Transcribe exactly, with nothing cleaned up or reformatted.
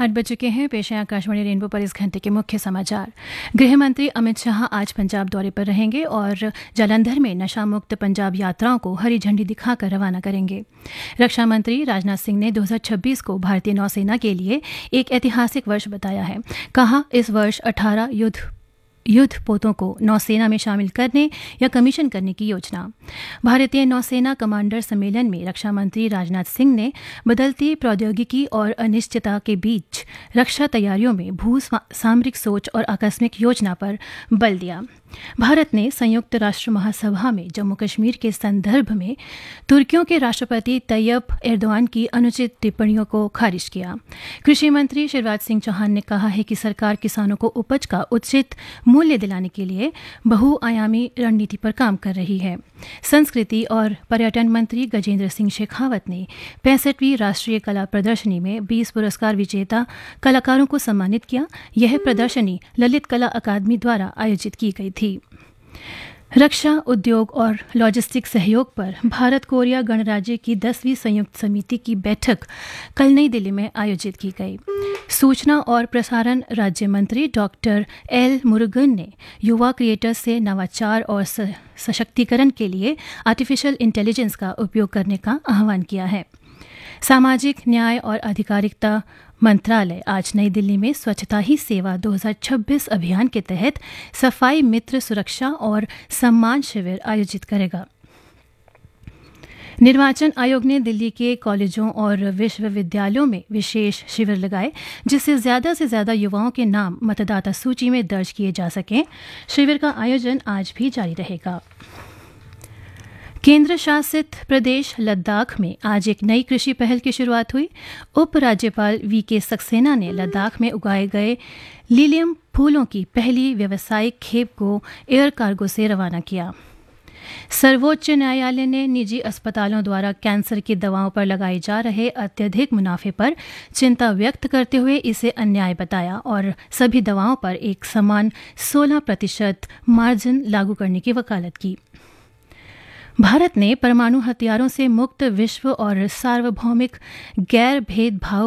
आठ बज चुके हैं। पेश है आकाशवाणी रेनबो पर इस घंटे के मुख्य समाचार। गृह मंत्री अमित शाह आज पंजाब दौरे पर रहेंगे और जालंधर में नशा मुक्त पंजाब यात्राओं को हरी झंडी दिखाकर रवाना करेंगे। रक्षा मंत्री राजनाथ सिंह ने दो हज़ार छब्बीस को भारतीय नौसेना के लिए एक ऐतिहासिक वर्ष बताया है। कहा, इस वर्ष अठारह युद्ध युद्ध पोतों को नौसेना में शामिल करने या कमीशन करने की योजना। भारतीय नौसेना कमांडर सम्मेलन में रक्षा मंत्री राजनाथ सिंह ने बदलती प्रौद्योगिकी और अनिश्चितता के बीच रक्षा तैयारियों में भू सामरिक सोच और आकस्मिक योजना पर बल दिया। भारत ने संयुक्त राष्ट्र महासभा में जम्मू कश्मीर के संदर्भ में तुर्कियों के राष्ट्रपति तैयब एर्दोआन की अनुचित टिप्पणियों को खारिज किया। कृषि मंत्री शिवराज सिंह चौहान ने कहा है कि सरकार किसानों को उपज का उचित मूल्य दिलाने के लिए बहुआयामी रणनीति पर काम कर रही है। संस्कृति और पर्यटन मंत्री गजेंद्र सिंह शेखावत ने पैंसठवीं राष्ट्रीय कला प्रदर्शनी में बीस पुरस्कार विजेता कलाकारों को सम्मानित किया। यह प्रदर्शनी ललित कला अकादमी द्वारा आयोजित की गई थी। रक्षा उद्योग और लॉजिस्टिक सहयोग पर भारत कोरिया गणराज्य की दसवीं संयुक्त समिति की बैठक कल नई दिल्ली में आयोजित की गई। सूचना और प्रसारण राज्य मंत्री डॉक्टर एल मुरुगन ने युवा क्रिएटर्स से नवाचार और सशक्तिकरण के लिए आर्टिफिशियल इंटेलिजेंस का उपयोग करने का आह्वान किया है। सामाजिक न्याय और अधिकारिता मंत्रालय आज नई दिल्ली में स्वच्छता ही सेवा दो हज़ार छब्बीस अभियान के तहत सफाई मित्र सुरक्षा और सम्मान शिविर आयोजित करेगा। निर्वाचन आयोग ने दिल्ली के कॉलेजों और विश्वविद्यालयों में विशेष शिविर लगाए, जिससे ज्यादा से ज्यादा युवाओं के नाम मतदाता सूची में दर्ज किए जा सकें। शिविर का आयोजन आज भी जारी रहेगा। केंद्र शासित प्रदेश लद्दाख में आज एक नई कृषि पहल की शुरुआत हुई। उपराज्यपाल वी के सक्सेना ने लद्दाख में उगाए गए लिलियम फूलों की पहली व्यावसायिक खेप को एयर कार्गो से रवाना किया। सर्वोच्च न्यायालय ने निजी अस्पतालों द्वारा कैंसर की दवाओं पर लगाए जा रहे अत्यधिक मुनाफे पर चिंता व्यक्त करते हुए इसे अन्याय बताया और सभी दवाओं पर एक समान सोलह प्रतिशत मार्जिन लागू करने की वकालत की। भारत ने परमाणु हथियारों से मुक्त विश्व और सार्वभौमिक गैर भेदभाव